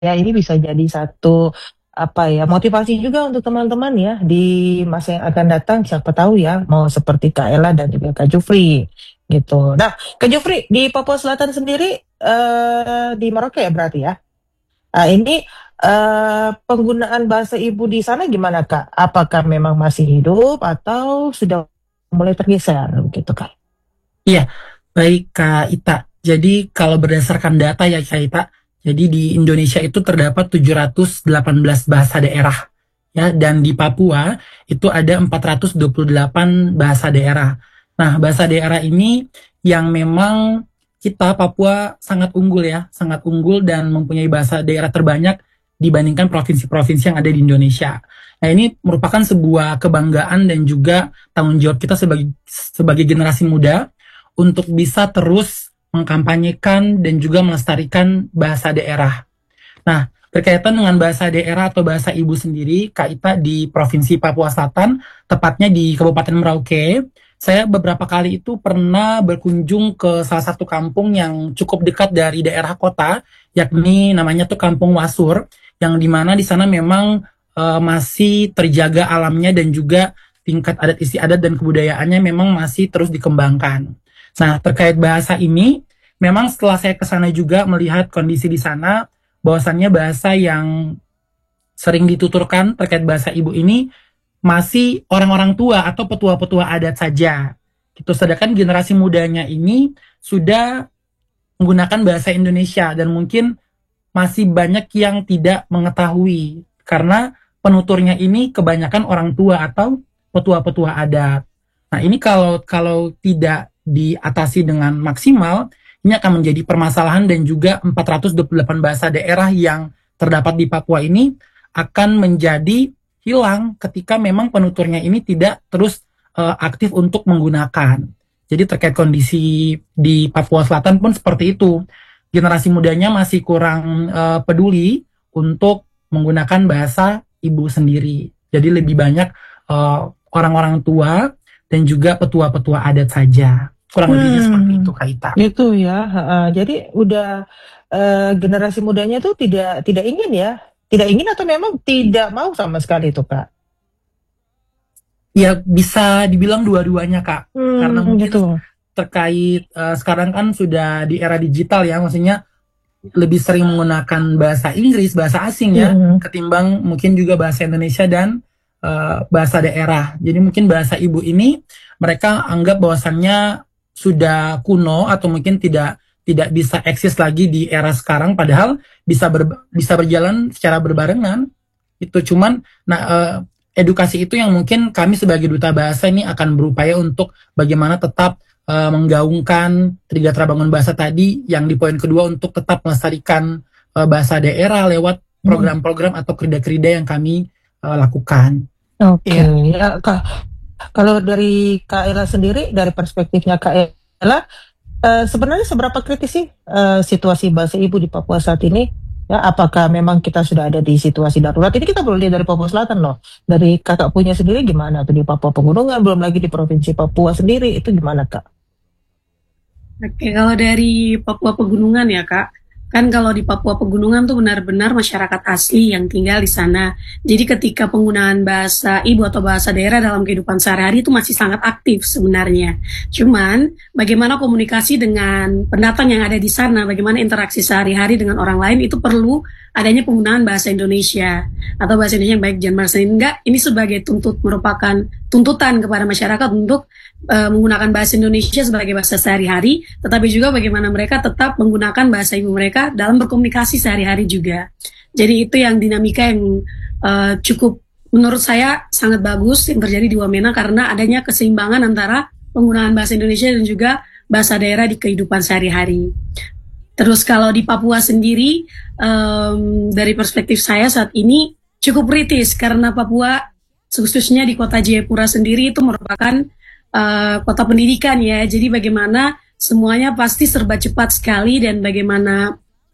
ya ini bisa jadi satu apa ya motivasi juga untuk teman-teman ya di masa yang akan datang siapa tahu ya mau seperti Kak Ella dan juga Kak Jufri gitu. Nah, Kak Jufri di Papua Selatan sendiri di Merauke ya berarti ya. Nah, ini penggunaan bahasa ibu di sana gimana Kak? Apakah memang masih hidup atau sudah mulai tergeser gitu Kak? Iya, baik Kak Ita. Jadi kalau berdasarkan data ya Kak Ita, jadi di Indonesia itu terdapat 718 bahasa daerah ya, dan di Papua itu ada 428 bahasa daerah. Nah, bahasa daerah ini yang memang kita Papua sangat unggul ya, sangat unggul dan mempunyai bahasa daerah terbanyak dibandingkan provinsi-provinsi yang ada di Indonesia. Nah, ini merupakan sebuah kebanggaan dan juga tanggung jawab kita sebagai generasi muda untuk bisa terus mengkampanyekan dan juga melestarikan bahasa daerah. Nah, berkaitan dengan bahasa daerah atau bahasa ibu sendiri, Kak Ita di Provinsi Papua Selatan, tepatnya di Kabupaten Merauke, saya beberapa kali itu pernah berkunjung ke salah satu kampung yang cukup dekat dari daerah kota, yakni namanya tuh Kampung Wasur, yang dimana di sana memang masih terjaga alamnya dan juga tingkat adat istiadat dan kebudayaannya memang masih terus dikembangkan. Nah, terkait bahasa ini, memang setelah saya ke sana juga melihat kondisi di sana, bahwasannya bahasa yang sering dituturkan terkait bahasa ibu ini masih orang-orang tua atau petua-petua adat saja. Gitu. Sedangkan generasi mudanya ini sudah menggunakan bahasa Indonesia dan mungkin masih banyak yang tidak mengetahui karena penuturnya ini kebanyakan orang tua atau petua-petua adat. Nah, ini kalau tidak diatasi dengan maksimal, ini akan menjadi permasalahan dan juga 428 bahasa daerah yang terdapat di Papua ini akan menjadi hilang ketika memang penuturnya ini tidak terus aktif untuk menggunakan. Jadi terkait kondisi di Papua Selatan pun seperti itu. Generasi mudanya masih kurang peduli untuk menggunakan bahasa ibu sendiri. Jadi lebih banyak orang-orang tua dan juga petua-petua adat saja. Kurang lebihnya seperti itu, Hmm, Kak Ita. itu ya. Jadi udah generasi mudanya tuh tidak ingin ya, tidak ingin atau memang tidak mau sama sekali itu Kak. Ya bisa dibilang dua-duanya, Kak. Karena Gitu. mungkin terkait sekarang kan sudah di era digital ya, maksudnya lebih sering menggunakan bahasa Inggris, bahasa asing ya, Hmm. ketimbang mungkin juga bahasa Indonesia dan bahasa daerah. Jadi mungkin bahasa ibu ini mereka anggap bahwasannya sudah kuno atau mungkin tidak tidak bisa eksis lagi di era sekarang, padahal bisa berjalan secara berbarengan. Itu cuman edukasi itu yang mungkin kami sebagai duta bahasa ini akan berupaya untuk bagaimana tetap menggaungkan Tiga Bangun Bahasa tadi yang di poin kedua untuk tetap melestarikan bahasa daerah lewat Hmm. program-program atau kerida-kerida yang kami lakukan. Oke, Iya. ya Kak. Kalau dari Kak Ella sendiri, dari perspektifnya Kak Ella, sebenarnya seberapa kritis sih situasi bahasa ibu di Papua saat ini? Ya, apakah memang kita sudah ada di situasi darurat? Ini kita belum lihat dari Papua Selatan loh. Dari kakak punya sendiri gimana tuh di Papua Pegunungan, belum lagi di Provinsi Papua sendiri, itu gimana Kak? Oke, kalau dari Papua Pegunungan ya Kak, kan kalau di Papua Pegunungan tuh benar-benar masyarakat asli yang tinggal di sana. Jadi ketika penggunaan bahasa ibu atau bahasa daerah dalam kehidupan sehari-hari itu masih sangat aktif sebenarnya. Cuman bagaimana komunikasi dengan pendatang yang ada di sana, bagaimana interaksi sehari-hari dengan orang lain itu perlu adanya penggunaan bahasa Indonesia atau bahasa Indonesia yang baik dan bahasa enggak. Ini sebagai merupakan tuntutan kepada masyarakat untuk menggunakan bahasa Indonesia sebagai bahasa sehari-hari, tetapi juga bagaimana mereka tetap menggunakan bahasa ibu mereka dalam berkomunikasi sehari-hari juga. Jadi itu yang dinamika yang cukup menurut saya sangat bagus yang terjadi di Wamena karena adanya keseimbangan antara penggunaan bahasa Indonesia dan juga bahasa daerah di kehidupan sehari-hari. Terus kalau di Papua sendiri, dari perspektif saya saat ini cukup kritis karena Papua, khususnya di kota Jayapura sendiri itu merupakan kota pendidikan ya. Jadi bagaimana semuanya pasti serba cepat sekali dan bagaimana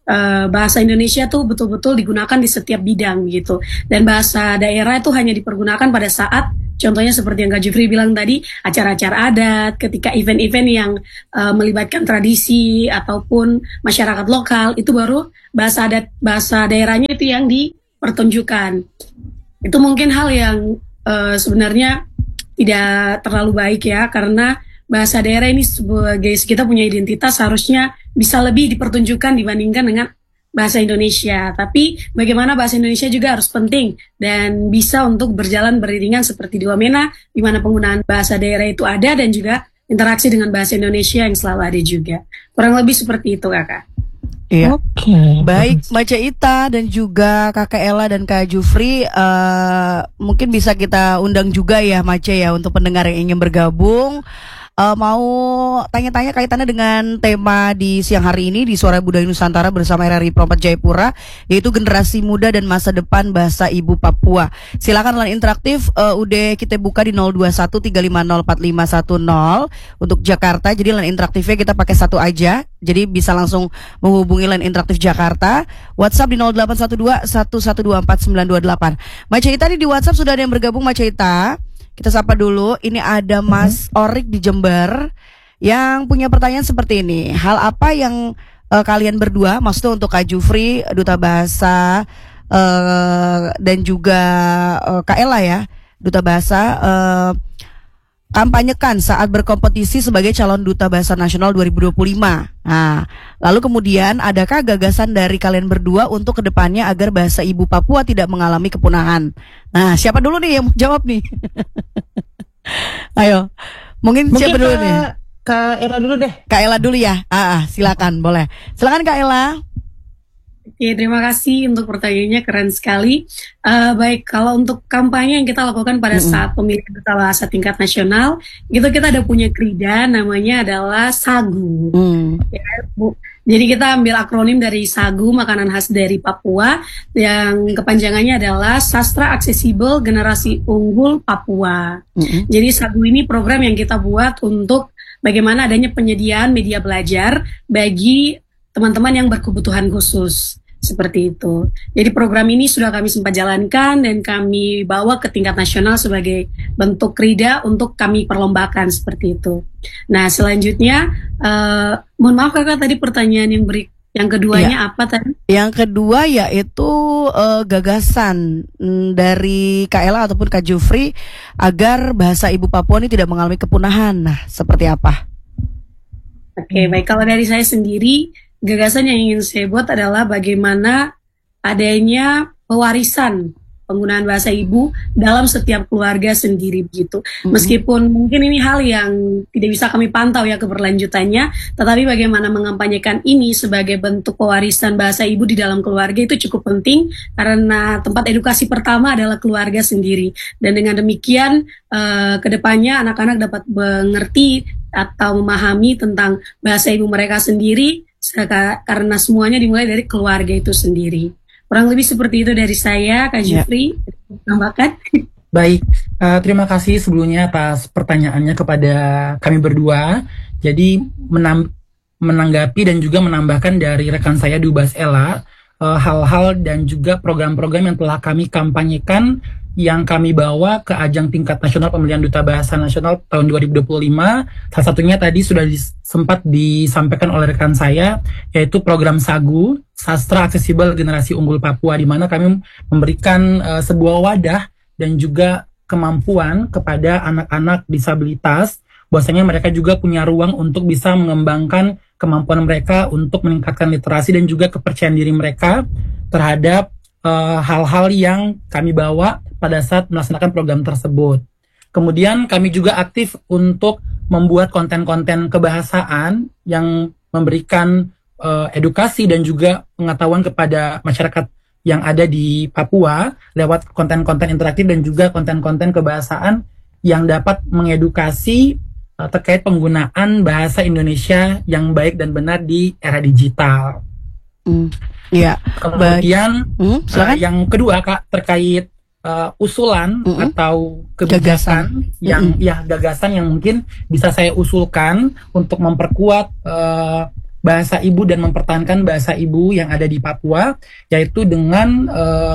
bahasa Indonesia tuh betul-betul digunakan di setiap bidang gitu. Dan bahasa daerah itu hanya dipergunakan pada saat, contohnya seperti yang Kak Jufri bilang tadi, acara-acara adat, ketika event-event yang melibatkan tradisi ataupun masyarakat lokal, itu baru bahasa adat, bahasa daerahnya itu yang dipertunjukkan. Itu mungkin hal yang sebenarnya tidak terlalu baik ya, karena bahasa daerah ini sebagai kita punya identitas harusnya bisa lebih dipertunjukkan dibandingkan dengan bahasa Indonesia. Tapi bagaimana bahasa Indonesia juga harus penting dan bisa untuk berjalan beriringan seperti di Wamena, di mana penggunaan bahasa daerah itu ada dan juga interaksi dengan bahasa Indonesia yang selalu ada juga. Kurang lebih seperti itu, Kakak. Iya. Baik, Maca Ita dan juga Kakak Ella dan Kak Jufri, mungkin bisa kita undang juga ya Maca ya untuk pendengar yang ingin bergabung. Mau tanya-tanya kaitannya dengan tema di siang hari ini di Suara Budaya Nusantara bersama RRI Pro 4 Jayapura, yaitu generasi muda dan masa depan bahasa ibu Papua. Silakan line interaktif udah kita buka di 0213504510 untuk Jakarta. Jadi line interaktifnya kita pakai satu aja. Jadi bisa langsung menghubungi line interaktif Jakarta. WhatsApp di 081211249228. Maca Ita di WhatsApp sudah ada yang bergabung, Maca Ita. Kita sapa dulu, ini ada Mas Orik di Jember yang punya pertanyaan seperti ini. Hal apa yang kalian berdua, maksudnya untuk Kak Jufri, Duta Bahasa, dan juga Kak Ella ya, Duta Bahasa, kampanyekan saat berkompetisi sebagai calon Duta Bahasa Nasional 2025. Nah, lalu kemudian adakah gagasan dari kalian berdua untuk kedepannya agar bahasa ibu Papua tidak mengalami kepunahan? Nah, siapa dulu nih yang mau jawab nih? Ayo, mungkin siapa dulu nih? Kak Ella dulu deh. Kak Ella dulu ya. Silakan, boleh. Silakan Kak Ella. Oke, terima kasih untuk pertanyaannya, keren sekali. Baik, kalau untuk kampanye yang kita lakukan pada saat pemilihan Duta Bahasa tingkat nasional, itu kita ada punya krida, namanya adalah SAGU. Ya, Bu. Jadi kita ambil akronim dari SAGU, makanan khas dari Papua, yang kepanjangannya adalah Sastra Aksesibel Generasi Unggul Papua. Jadi SAGU ini program yang kita buat untuk bagaimana adanya penyediaan media belajar bagi teman-teman yang berkebutuhan khusus, seperti itu. Jadi program ini sudah kami sempat jalankan dan kami bawa ke tingkat nasional sebagai bentuk krida untuk kami perlombakan, seperti itu. Nah, selanjutnya, mohon maaf Kakak, tadi pertanyaan yang keduanya apa tadi? Yang kedua yaitu gagasan dari Kak Ella ataupun Kak Jufri agar bahasa ibu Papua ini tidak mengalami kepunahan. Nah, seperti apa? Oke, baik. Kalau dari saya sendiri, gagasan yang ingin saya buat adalah bagaimana adanya pewarisan penggunaan bahasa ibu dalam setiap keluarga sendiri begitu. Meskipun mungkin ini hal yang tidak bisa kami pantau ya keberlanjutannya, tetapi bagaimana mengampanyekan ini sebagai bentuk pewarisan bahasa ibu di dalam keluarga itu cukup penting, karena tempat edukasi pertama adalah keluarga sendiri. Dan dengan demikian kedepannya anak-anak dapat mengerti atau memahami tentang bahasa ibu mereka sendiri, karena semuanya dimulai dari keluarga itu sendiri. Kurang lebih seperti itu dari saya, Kak Jufri. Tambahkan. Baik, terima kasih sebelumnya atas pertanyaannya kepada kami berdua. Jadi menanggapi dan juga menambahkan dari rekan saya Dubas Ella, hal-hal dan juga program-program yang telah kami kampanyekan yang kami bawa ke ajang tingkat nasional pemilihan Duta Bahasa Nasional tahun 2025. Salah satunya tadi sudah sempat disampaikan oleh rekan saya, yaitu program SAGU, Sastra Aksesibel Generasi Unggul Papua, di mana kami memberikan sebuah wadah dan juga kemampuan kepada anak-anak disabilitas, bahwasanya mereka juga punya ruang untuk bisa mengembangkan kemampuan mereka untuk meningkatkan literasi dan juga kepercayaan diri mereka terhadap hal-hal yang kami bawa pada saat melaksanakan program tersebut. Kemudian kami juga aktif untuk membuat konten-konten kebahasaan yang memberikan edukasi dan juga pengetahuan kepada masyarakat yang ada di Papua lewat konten-konten interaktif dan juga konten-konten kebahasaan yang dapat mengedukasi terkait penggunaan bahasa Indonesia yang baik dan benar di era digital. Ya. Kemudian yang kedua Kak, terkait usulan atau kebijakan gagasan yang mungkin bisa saya usulkan untuk memperkuat bahasa ibu dan mempertahankan bahasa ibu yang ada di Papua, yaitu dengan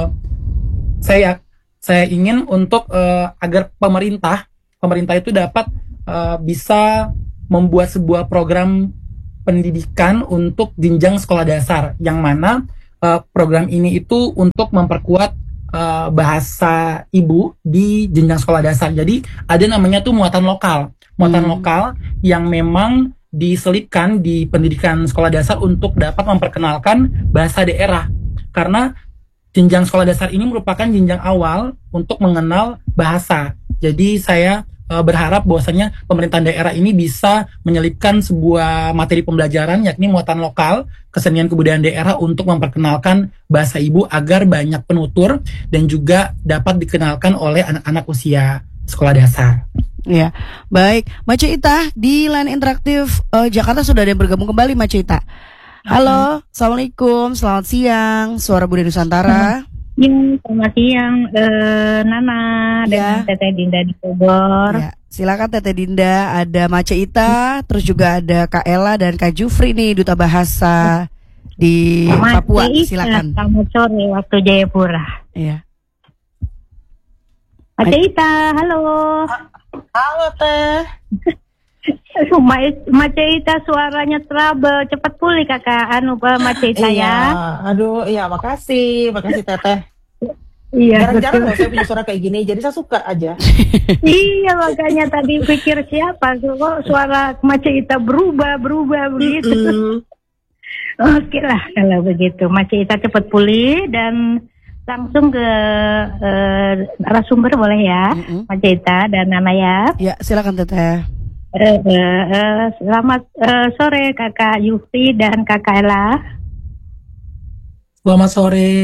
saya ingin untuk agar pemerintah itu dapat bisa membuat sebuah program pendidikan untuk jenjang sekolah dasar, yang mana program ini itu untuk memperkuat bahasa ibu di jenjang sekolah dasar. Jadi ada namanya tuh muatan lokal yang memang diselipkan di pendidikan sekolah dasar untuk dapat memperkenalkan bahasa daerah, karena jenjang sekolah dasar ini merupakan jenjang awal untuk mengenal bahasa. Jadi saya berharap bahwasanya pemerintahan daerah ini bisa menyelipkan sebuah materi pembelajaran, yakni muatan lokal, kesenian kebudayaan daerah, untuk memperkenalkan bahasa ibu agar banyak penutur dan juga dapat dikenalkan oleh anak-anak usia sekolah dasar. Ya, baik. Mace Ita di line interaktif Jakarta sudah ada yang bergabung kembali, Mace Ita. Halo, Assalamualaikum, selamat siang, Suara Budaya Nusantara. Ya, selamat siang, Nana dan Teteh Dinda di Bogor. Ya, silakan Teteh Dinda, ada Mace Ita, terus juga ada Kak Ella dan Kak Jufri nih, Duta Bahasa di Papua. Silakan. Selamat sore waktu Jayapura. Iya. Mace Ita, halo. Halo Teh. Mace Ita suaranya trouble, cepat pulih kakak. Mace Ita ya. Aduh, iya makasih Teteh. Iya. Jarang-jarang loh saya punya suara kayak gini, jadi saya suka aja. Iya, makanya tadi pikir siapa kok suara Mace Ita berubah begitu. Oke lah kalau begitu, Mace Ita cepat pulih dan langsung ke narasumber boleh ya, Mace Ita dan Nana ya. Ya, silakan Teteh. Selamat sore Kakak Yufi dan Kakak Ella. Selamat sore.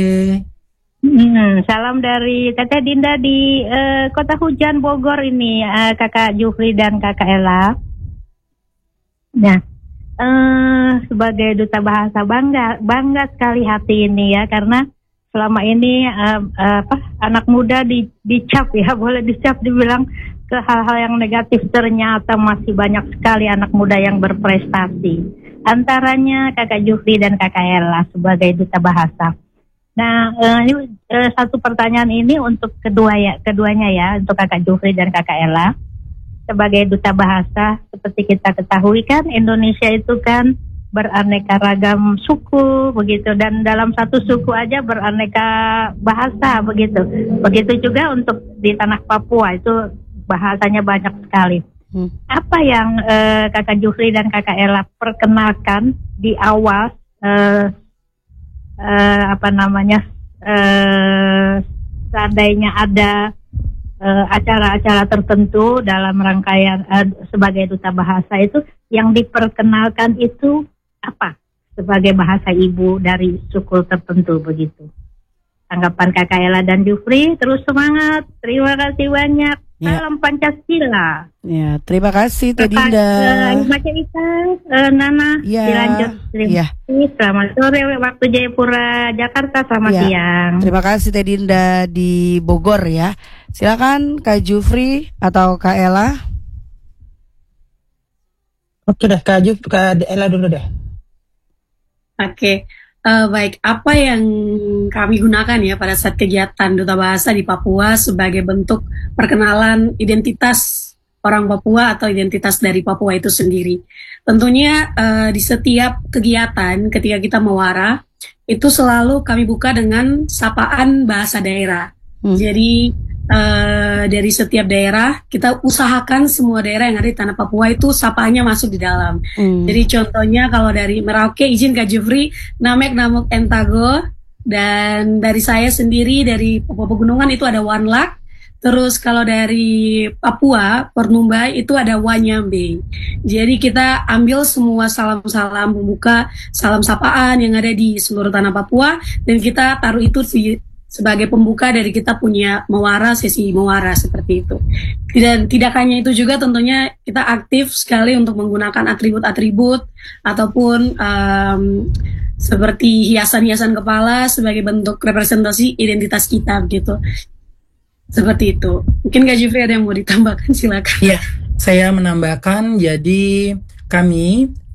Salam dari Teteh Dinda di Kota Hujan Bogor ini, Kakak Yufi dan Kakak Ella. Nah, sebagai duta bahasa bangga sekali hati ini ya, karena selama ini anak muda dicap ya, boleh dicap dibilang ke hal-hal yang negatif, ternyata masih banyak sekali anak muda yang berprestasi. Antaranya Kakak Jufri dan Kakak Ella sebagai duta bahasa. Nah, ini satu pertanyaan ini untuk keduanya ya, untuk Kakak Jufri dan Kakak Ella. Sebagai duta bahasa, seperti kita ketahui kan, Indonesia itu kan beraneka ragam suku begitu, dan dalam satu suku aja beraneka bahasa begitu. Begitu juga untuk di tanah Papua itu bahasanya banyak sekali. Apa yang Kakak Jufri dan Kakak Ella perkenalkan di awal seandainya ada acara-acara tertentu dalam rangkaian sebagai duta bahasa, itu yang diperkenalkan itu apa sebagai bahasa ibu dari suku tertentu begitu? Tanggapan Kakak Ella dan Jufri, terus semangat. Terima kasih banyak. Salam Pancasila. Ya, terima kasih Teh Dinda. Mace Ita, Nana, dilanjut. Terima kasih. Selamat sore waktu Jayapura, Jakarta. Selamat siang. Terima kasih Teh Dinda di Bogor ya. Silakan Kak Jufri atau Kak Ella. Oke dah, Kak Ella dulu deh. Oke. Baik, apa yang kami gunakan ya pada saat kegiatan Duta Bahasa di Papua sebagai bentuk perkenalan identitas orang Papua atau identitas dari Papua itu sendiri. Tentunya di setiap kegiatan ketika kita mewara, itu selalu kami buka dengan sapaan bahasa daerah. Jadi dari setiap daerah kita usahakan semua daerah yang ada di tanah Papua itu sapaannya masuk di dalam. Jadi contohnya kalau dari Merauke, izin Kak Jufri, Namek Namuk Entago, dan dari saya sendiri dari Papua Pegunungan itu ada Wanlak. Terus kalau dari Papua Pernumbai itu ada Wanyambe. Jadi kita ambil semua salam-salam pembuka, salam sapaan yang ada di seluruh tanah Papua, dan kita taruh itu sebagai pembuka dari kita punya mewara, sesi mewara seperti itu. Dan tidak hanya itu juga, tentunya kita aktif sekali untuk menggunakan atribut-atribut ataupun seperti hiasan-hiasan kepala sebagai bentuk representasi identitas kita begitu. Seperti itu. Mungkin Kak Jufri ada yang mau ditambahkan, silakan. Iya, saya menambahkan, jadi kami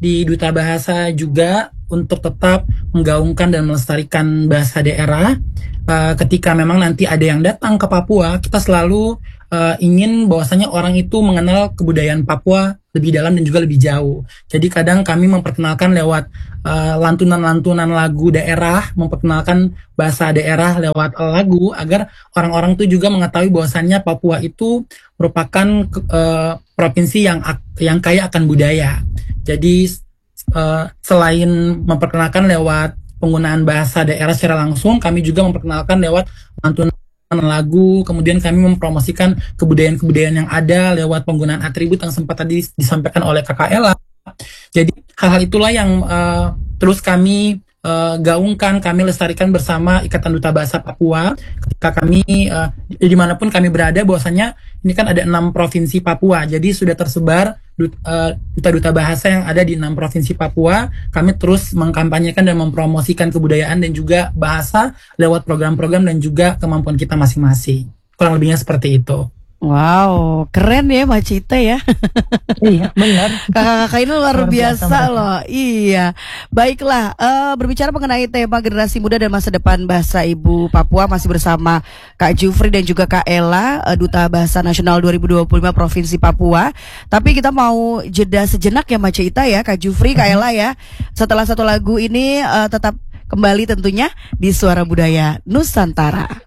di Duta Bahasa juga untuk tetap menggaungkan dan melestarikan bahasa daerah. Ketika memang nanti ada yang datang ke Papua, kita selalu ingin bahwasanya orang itu mengenal kebudayaan Papua lebih dalam dan juga lebih jauh. Jadi kadang kami memperkenalkan lewat lantunan-lantunan lagu daerah, memperkenalkan bahasa daerah lewat lagu agar orang-orang itu juga mengetahui bahwasannya Papua itu merupakan provinsi yang kaya akan budaya. Jadi selain memperkenalkan lewat penggunaan bahasa daerah secara langsung, kami juga memperkenalkan lewat lantunan lagu, kemudian kami mempromosikan kebudayaan-kebudayaan yang ada lewat penggunaan atribut yang sempat tadi disampaikan oleh Kakak Ella. Jadi hal-hal itulah yang terus kami gaungkan, kami lestarikan bersama Ikatan Duta Bahasa Papua. Ketika kami dimanapun kami berada, bahwasanya ini kan ada 6 provinsi Papua, jadi sudah tersebar duta-duta bahasa yang ada di 6 provinsi Papua. Kami terus mengkampanyekan dan mempromosikan kebudayaan dan juga bahasa lewat program-program dan juga kemampuan kita masing-masing. Kurang lebihnya seperti itu. Wow, keren ya Mbak Cita ya. Iya, benar. Kakak-kakak ini luar biasa mereka. loh. Iya. Baiklah, berbicara mengenai tema generasi muda dan masa depan bahasa ibu Papua, masih bersama Kak Jufri dan juga Kak Ella, Duta Bahasa Nasional 2025 Provinsi Papua. Tapi kita mau jeda sejenak ya Mbak Cita ya, Kak Jufri, Kak Ella ya. Setelah satu lagu ini tetap kembali tentunya di Suara Budaya Nusantara.